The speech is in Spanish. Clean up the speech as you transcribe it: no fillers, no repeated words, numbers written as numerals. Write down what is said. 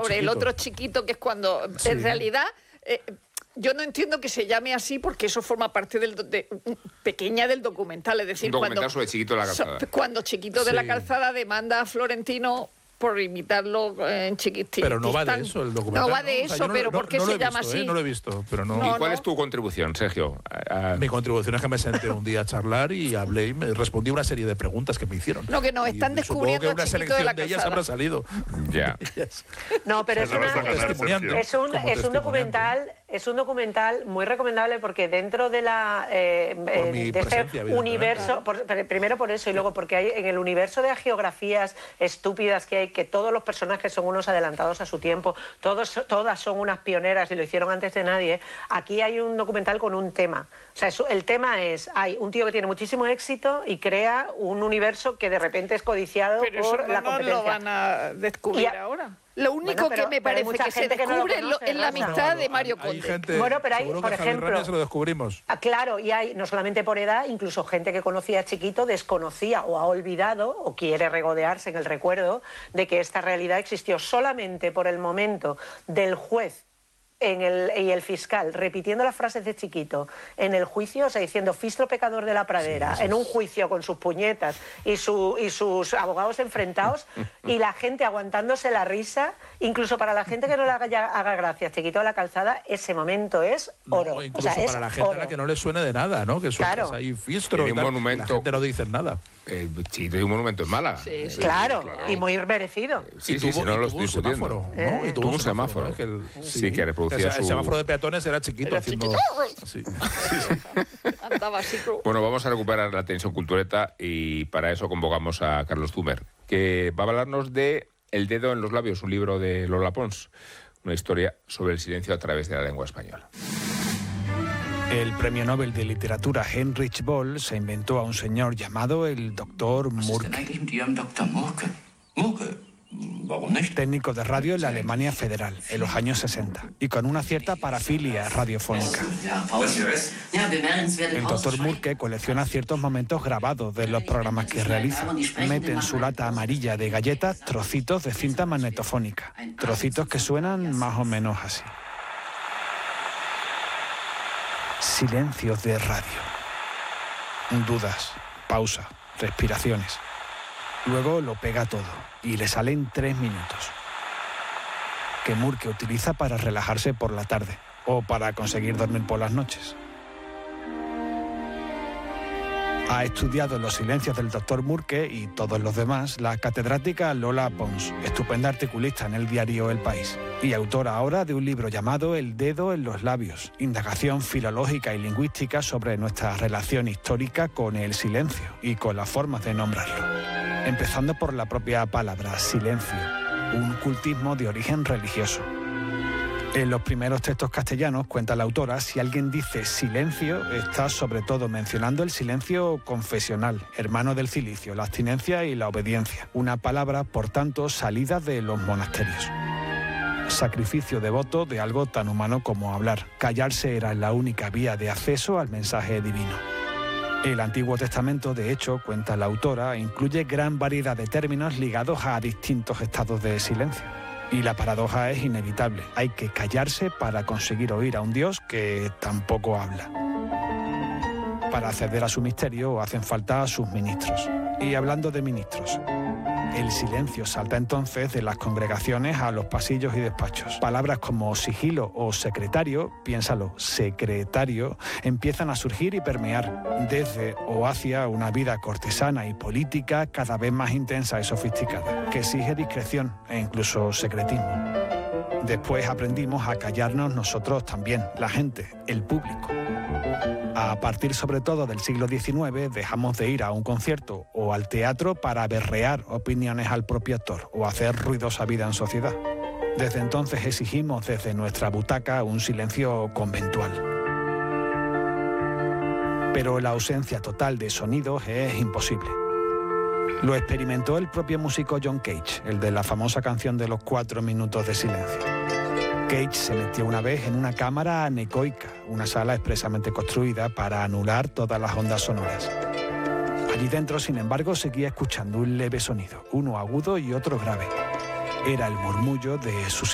por el otro chiquito, que es cuando en realidad... yo no entiendo que se llame así porque eso forma parte pequeña del documental. Es decir, un documental sobre Chiquito de la Calzada. Cuando Chiquito de la Calzada demanda a Florentino por imitarlo en Chiquitín. Pero no va de eso el documental. No va de eso, pero ¿por qué se llama así? No lo he visto, pero no. ¿Y cuál es tu contribución, Sergio? Mi contribución es que me senté un día a charlar y hablé y me respondí una serie de preguntas que me hicieron. No, que nos están descubriendo que una selección de ellas habrá salido. Ya. No, pero es un documental. Es un documental muy recomendable porque dentro de de este universo, primero por eso y luego porque hay en el universo de geografías estúpidas que hay, que todos los personajes son unos adelantados a su tiempo, todas son unas pioneras y lo hicieron antes de nadie. Aquí hay un documental con un tema. O sea, el tema es, hay un tío que tiene muchísimo éxito y crea un universo que de repente es codiciado por la competencia. Pero eso no lo van a descubrir ahora. Lo único que me parece que se descubre es la amistad de Mario Conde. Pero hay, por ejemplo... Se lo descubrimos. Claro, y hay, no solamente por edad, incluso gente que conocía a Chiquito desconocía o ha olvidado o quiere regodearse en el recuerdo de que esta realidad existió solamente por el momento del juez y el fiscal repitiendo las frases de Chiquito en el juicio, o sea, diciendo Fistro pecador de la pradera, en un juicio con sus puñetas y sus abogados enfrentados y la gente aguantándose la risa, incluso para la gente que no le haga gracia Chiquito de la Calzada, ese momento es oro. No, incluso para la gente a la que no le suene de nada, ¿no? Que sueltas ahí Fistro y tal, monumento, la gente no dice nada. Chiquito hay un monumento en Málaga. Claro, y muy merecido. Sí, no lo estoy discutiendo. Y tuvo un semáforo. Sí, que reproducía el semáforo de peatones era Chiquito. Andaba así. Bueno, vamos a recuperar la tensión cultureta y para eso convocamos a Carlos Zumer, que va a hablarnos de El dedo en los labios, un libro de Lola Pons, una historia sobre el silencio a través de la lengua española. El premio Nobel de Literatura Heinrich Böll se inventó a un señor llamado el Dr. Murke. Técnico de radio en la Alemania Federal, en los años 60, y con una cierta parafilia radiofónica. El Dr. Murke colecciona ciertos momentos grabados de los programas que realiza. Mete en su lata amarilla de galletas trocitos de cinta magnetofónica, trocitos que suenan más o menos así. Silencios de radio. Dudas, pausas, respiraciones. Luego lo pega todo y le salen 3 minutos. Que Murke utiliza para relajarse por la tarde o para conseguir dormir por las noches. Ha estudiado los silencios del Dr. Murke y todos los demás la catedrática Lola Pons, estupenda articulista en el diario El País y autora ahora de un libro llamado El dedo en los labios, indagación filológica y lingüística sobre nuestra relación histórica con el silencio y con las formas de nombrarlo. Empezando por la propia palabra silencio, un cultismo de origen religioso. En los primeros textos castellanos, cuenta la autora, si alguien dice silencio, está sobre todo mencionando el silencio confesional, hermano del cilicio, la abstinencia y la obediencia. Una palabra, por tanto, salida de los monasterios. Sacrificio devoto de algo tan humano como hablar. Callarse era la única vía de acceso al mensaje divino. El Antiguo Testamento, de hecho, cuenta la autora, incluye gran variedad de términos ligados a distintos estados de silencio. Y la paradoja es inevitable. Hay que callarse para conseguir oír a un Dios que tampoco habla. Para acceder a su misterio hacen falta sus ministros. Y hablando de ministros, el silencio salta entonces de las congregaciones a los pasillos y despachos. Palabras como sigilo o secretario, piénsalo, secretario, empiezan a surgir y permear desde o hacia una vida cortesana y política cada vez más intensa y sofisticada, que exige discreción e incluso secretismo. Después aprendimos a callarnos nosotros también, la gente, el público. A partir sobre todo del siglo XIX dejamos de ir a un concierto o al teatro para berrear opiniones al propio actor o hacer ruidosa vida en sociedad. Desde entonces exigimos desde nuestra butaca un silencio conventual. Pero la ausencia total de sonidos es imposible. Lo experimentó el propio músico John Cage, el de la famosa canción de los 4 minutos de silencio. Cage se metió una vez en una cámara anecoica, una sala expresamente construida para anular todas las ondas sonoras. Allí dentro, sin embargo, seguía escuchando un leve sonido, uno agudo y otro grave. Era el murmullo de su